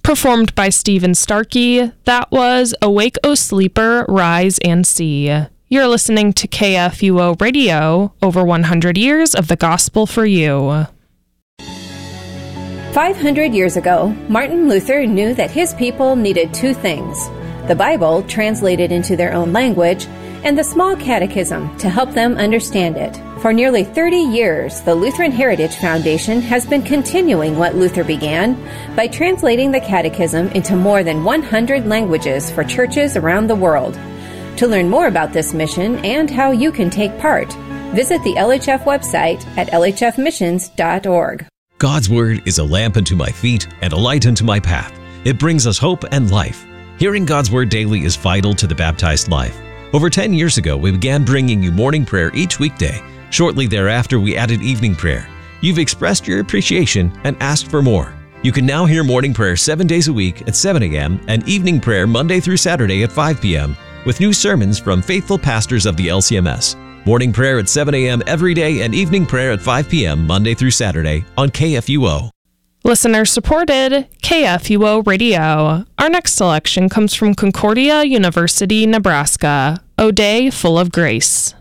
Performed by Stephen Starkey, that was Awake, O Sleeper, Rise and See. You're listening to KFUO Radio, over 100 years of the gospel for you. 500 years ago, Martin Luther knew that his people needed two things: the Bible, translated into their own language, and the small catechism to help them understand it. For nearly 30 years, the Lutheran Heritage Foundation has been continuing what Luther began by translating the catechism into more than 100 languages for churches around the world. To learn more about this mission and how you can take part, visit the LHF website at lhfmissions.org. God's Word is a lamp unto my feet and a light unto my path. It brings us hope and life. Hearing God's Word daily is vital to the baptized life. Over 10 years ago, we began bringing you morning prayer each weekday. Shortly thereafter, we added evening prayer. You've expressed your appreciation and asked for more. You can now hear morning prayer 7 days a week at 7 a.m. and evening prayer Monday through Saturday at 5 p.m. with new sermons from faithful pastors of the LCMS. Morning prayer at 7 a.m. every day and evening prayer at 5 p.m. Monday through Saturday on KFUO. Listener-supported KFUO Radio. Our next selection comes from Concordia University, Nebraska. O Day Full of Grace.